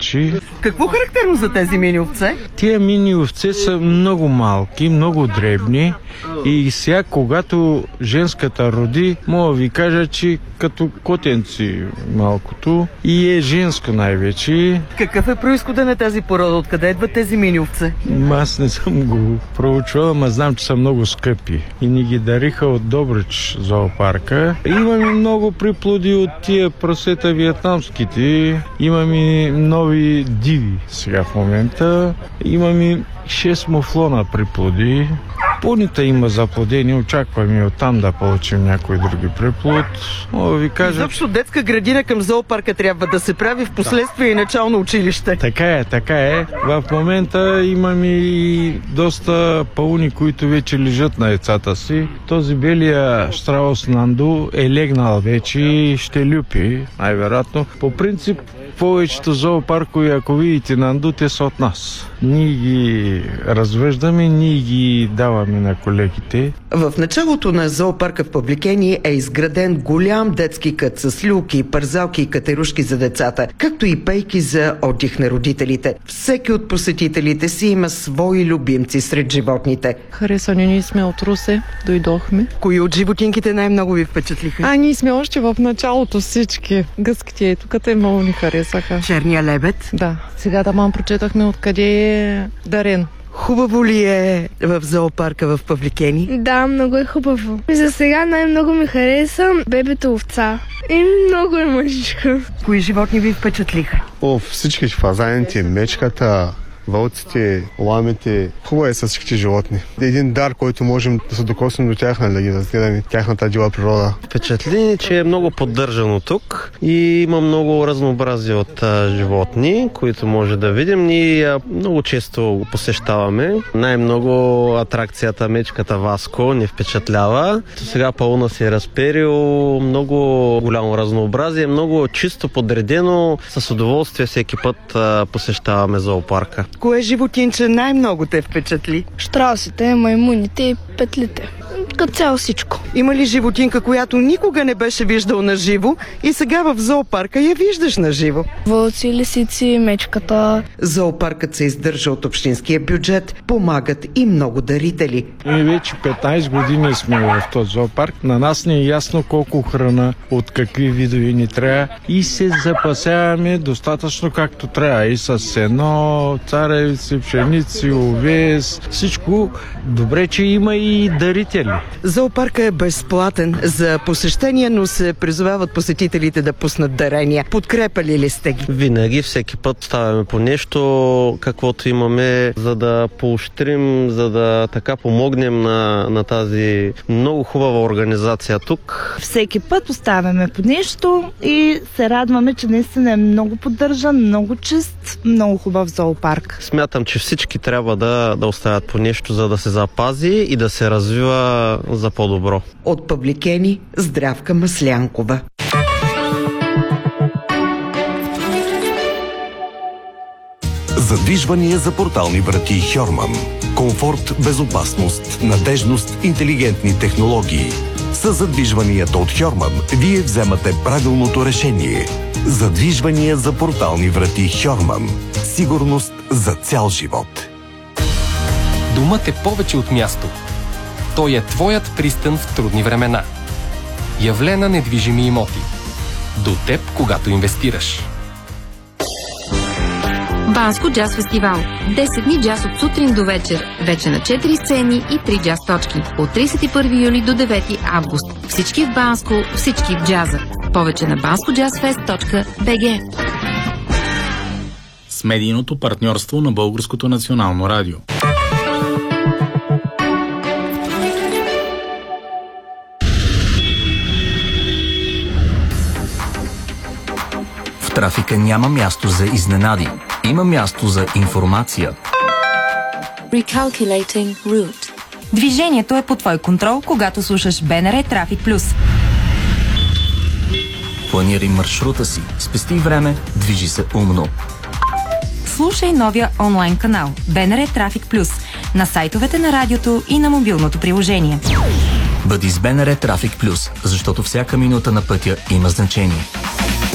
повече. Какво характерно за тези мини овце? Тия мини овце са много малки, много дребни и сега, когато женската роди, мога ви кажа, че като котенци малкото и е женско най-вече. Какъв е произхода на тази порода? Откъде идват тези мини овце? Аз не съм го проучвал, ама знам, че са много скъпи и ни ги дариха от Добрич зоопарка. Имаме много приплоди от тия прасета виетнамските. Имаме нови диви сега в момента. Имаме 6 муфлона приплоди. Пуните има заплодени, очакваме оттам да получим някой други приплод. Мога ви кажа... Изобщо детска градина към зоопарка трябва да се прави, в последствие и начално училище. Така е. В момента имаме и доста пауни, които вече лежат на яйцата си. Този белия Штраус Нанду е легнал вече и ще люпи, най-вероятно. По принцип, повечето зоопаркови, ако видите Нанду, те са от нас. Ние ги развеждаме, ние ги даваме на колегите. В началото на зоопарка в Павликени е изграден голям детски кът с люлки, парзалки и катерушки за децата, както и пейки за отдих на родителите. Всеки от посетителите си има свои любимци сред животните. Харесани, ние сме от Русе, дойдохме. Кои от животинките най-много ви впечатлиха? Ние сме още в началото всички. Гъските, тук те много ни харесаха. Черния лебед? Да. Сега да прочетахме откъде е дарен. Хубаво ли е в зоопарка в Павликени? Да, много е хубаво. За сега най-много ми хареса бебето овца. И много е мъжичка. Кои животни ви впечатлиха? Всички фазаните, мечката, вълците, ламите. Хубаво е с всичките животни. Един дар, който можем да се докоснем до тях, да ги разгледаме тяхната дива природа. Впечатление, че е много поддържано тук и има много разнообразие от животни, които може да видим. Ние много често го посещаваме. Най-много атракцията мечката Васко ни впечатлява. Сега пълна се е разперил, много голямо разнообразие, много чисто подредено. С удоволствие всеки път посещаваме зоопарка. Кое животинче най-много те впечатли? Штраусите, маймуните и петлите. Като цяло всичко. Има ли животинка, която никога не беше виждал на живо и сега в зоопарка я виждаш на живо? Вълци, лисици, мечката. Зоопаркът се издържа от общинския бюджет, помагат и много дарители. Ние вече 15 години сме в този зоопарк. На нас не е ясно колко храна, от какви видове ни трябва и се запасяваме достатъчно както трябва. И с сено, царевици, пшеници, овес, всичко. Добре, че има и дарители. Зоопарка е безплатен за посещения, но се призовават посетителите да пуснат дарения. Подкрепали ли сте ги? Винаги, всеки път ставаме по нещо, каквото имаме, за да поощрим, за да така помогнем на тази много хубава организация тук. Всеки път оставяме по нещо и се радваме, че наистина е много поддържан, много чист, много хубав зоопарк. Смятам, че всички трябва да оставят по нещо, за да се запази и да се развива за по-добро. От Павликени, Здравка Маслянкова. Задвижвания за портални врати Хьорман. Комфорт, безопасност, надежност, интелигентни технологии. С задвижванията от Хьорман вие вземате правилното решение. Задвижвания за портални врати Хьорман. Сигурност за цял живот. Думът е повече от място. Той е твоят пристан в трудни времена. Явлена недвижими имоти. До теб, когато инвестираш. Банско джаз фестивал. 10 дни джаз от сутрин до вечер. Вече на 4 сцени и 3 джаз точки. От 31 юли до 9 август. Всички в Банско, всички в джаза. Повече на banscojazzfest.bg. С медийното партньорство на Българското национално радио. В трафика няма място за изненади. Има място за информация. Recalculating route. Движението е под твой контрол, когато слушаш БНР Трафик Плюс. Планирай маршрута си, спести време, движи се умно. Слушай новия онлайн канал БНР Трафик Плюс на сайтовете на радиото и на мобилното приложение. Бъди с БНР Трафик Плюс, защото всяка минута на пътя има значение.